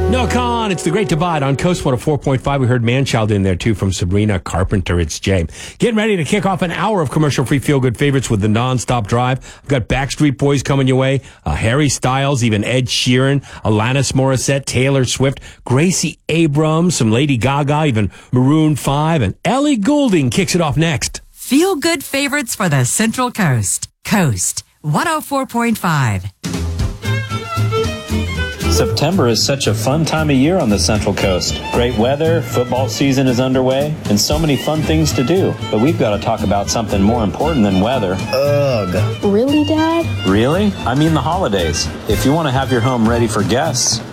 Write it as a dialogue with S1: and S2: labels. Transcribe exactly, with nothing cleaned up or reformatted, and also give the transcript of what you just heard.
S1: Noah Khan, it's the Great Divide on Coast one oh four point five. We heard Manchild in there, too, from Sabrina Carpenter. It's Jay. Getting ready to kick off an hour of commercial-free feel-good favorites with the non-stop drive. I've got Backstreet Boys coming your way, uh, Harry Styles, even Ed Sheeran, Alanis Morissette, Taylor Swift, Gracie Abrams, some Lady Gaga, even Maroon five, and Ellie Goulding kicks it off next.
S2: Feel-good favorites for the Central Coast. Coast one oh four point five.
S3: September is such a fun time of year on the Central Coast. Great weather, football season is underway, and so many fun things to do. But we've got to talk about something more important than weather.
S4: Ugh. Really, Dad?
S3: Really? I mean the holidays. If you want to have your home ready for guests,